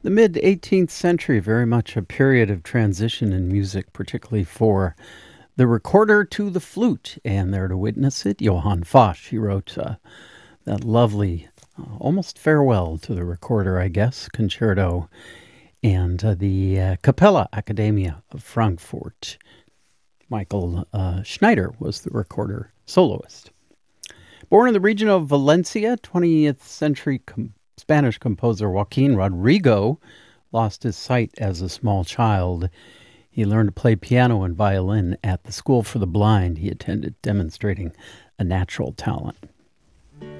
The mid 18th century, very much a period of transition in music, particularly for the recorder to the flute. And there to witness it, Johann Fosch. He wrote that lovely, almost farewell to the recorder, I guess, concerto, and the Capella Accademia of Frankfurt. Michael Schneider was the recorder soloist. Born in the region of Valencia, 20th century Spanish composer Joaquin Rodrigo lost his sight as a small child. He learned to play piano and violin at the School for the Blind he attended, demonstrating a natural talent.